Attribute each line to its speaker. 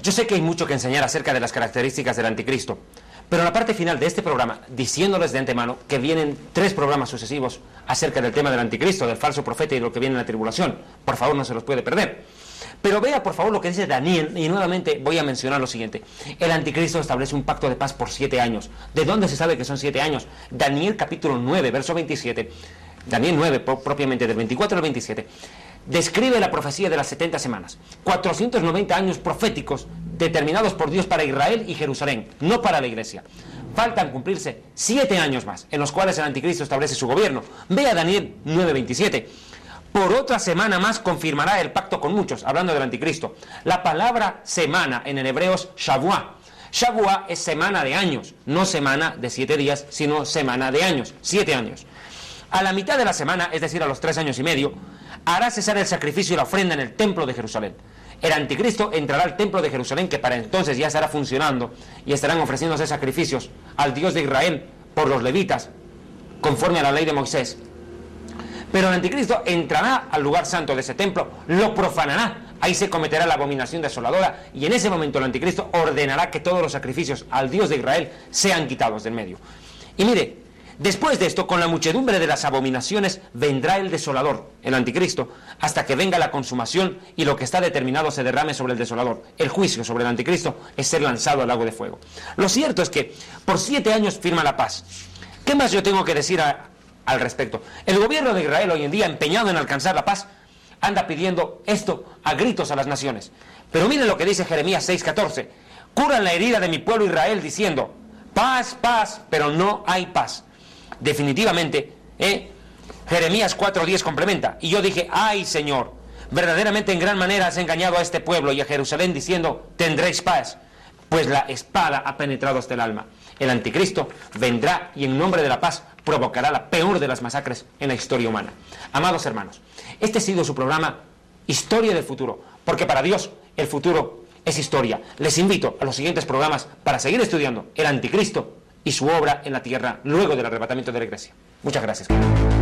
Speaker 1: Yo sé que hay mucho que enseñar acerca de las características del anticristo, pero en la parte final de este programa, diciéndoles de antemano que vienen 3 programas sucesivos acerca del tema del anticristo, del falso profeta y de lo que viene en la tribulación, por favor no se los puede perder. Pero vea por favor lo que dice Daniel, y nuevamente voy a mencionar lo siguiente. El anticristo establece un pacto de paz por 7 años. ¿De dónde se sabe que son 7 años? Daniel capítulo 9, verso 27, Daniel 9 propiamente, del 24 al 27, describe la profecía de las 70 semanas. 490 años proféticos determinados por Dios para Israel y Jerusalén, no para la iglesia. Faltan cumplirse 7 años más, en los cuales el anticristo establece su gobierno. Vea Daniel 9:27. Por otra semana más confirmará el pacto con muchos, hablando del anticristo. La palabra semana en el hebreo es Shavuá. Shavuá es semana de años, no semana de 7 días, sino semana de años, 7 años. A la mitad de la semana, es decir, a los 3 años y medio, hará cesar el sacrificio y la ofrenda en el templo de Jerusalén. El anticristo entrará al templo de Jerusalén, que para entonces ya estará funcionando, y estarán ofreciéndose sacrificios al Dios de Israel por los levitas, conforme a la ley de Moisés. Pero el anticristo entrará al lugar santo de ese templo, lo profanará, ahí se cometerá la abominación desoladora, y en ese momento el anticristo ordenará que todos los sacrificios al Dios de Israel sean quitados del medio. Y mire, después de esto, con la muchedumbre de las abominaciones, vendrá el desolador, el anticristo, hasta que venga la consumación y lo que está determinado se derrame sobre el desolador. El juicio sobre el anticristo es ser lanzado al lago de fuego. Lo cierto es que por 7 años firma la paz. ¿Qué más yo tengo que decir al respecto? El gobierno de Israel hoy en día, empeñado en alcanzar la paz, anda pidiendo esto a gritos a las naciones. Pero miren lo que dice Jeremías 6:14. Curan la herida de mi pueblo Israel diciendo, paz, paz, pero no hay paz. Definitivamente, Jeremías 4:10 complementa, y yo dije, ay Señor, verdaderamente en gran manera has engañado a este pueblo y a Jerusalén diciendo, tendréis paz, pues la espada ha penetrado hasta el alma. El anticristo vendrá y en nombre de la paz provocará la peor de las masacres en la historia humana. Amados hermanos, este ha sido su programa Historia del Futuro, porque para Dios el futuro es historia. Les invito a los siguientes programas para seguir estudiando el anticristo y su obra en la tierra luego del arrebatamiento de la iglesia. Muchas gracias.